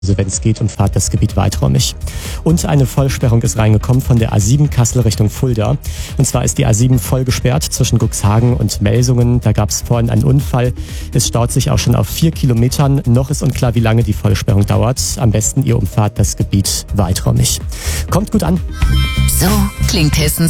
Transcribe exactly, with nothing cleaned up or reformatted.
Also wenn es geht, und fahrt das Gebiet weiträumig. Und eine Vollsperrung ist reingekommen von der A sieben Kassel Richtung Fulda. Und zwar ist die A sieben voll gesperrt zwischen Cuxhagen und Melsungen. Da gab es vorhin einen Unfall. Es staut sich auch schon auf vier Kilometern. Noch ist unklar, wie lange die Vollsperrung dauert. Am besten ihr umfahrt das Gebiet weiträumig. Kommt gut an. So klingt Hessens